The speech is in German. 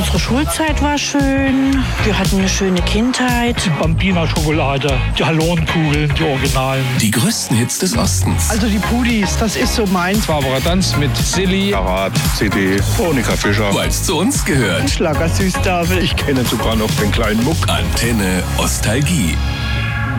Unsere Schulzeit war schön. Wir hatten eine schöne Kindheit. Die Bambina-Schokolade, die Hallonenkugeln, die Originalen. Die größten Hits des Ostens. Also die Pudis, das ist so meins. Barbara Danz mit Silly. Karat, CD, Monika Fischer. Weil's zu uns gehört. Schlager Süßtafel. Ich kenne sogar noch den kleinen Muck. Antenne Ostalgie.